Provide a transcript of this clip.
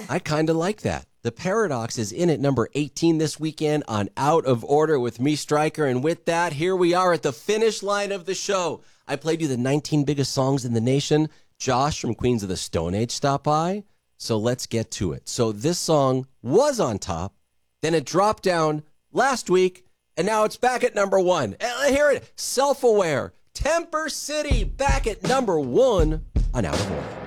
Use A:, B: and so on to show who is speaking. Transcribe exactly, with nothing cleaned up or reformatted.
A: I kind of like that. The Paradox is in at number eighteen this weekend on Out of Order with me, Stryker. And with that, here we are at the finish line of the show. I played you the nineteen biggest songs in the nation. Josh from Queens of the Stone Age stopped by. So let's get to it. So this song was on top. Then it dropped down last week. And now it's back at number one. Hear it. Self-Aware. Temper City back at number one on Out of Order.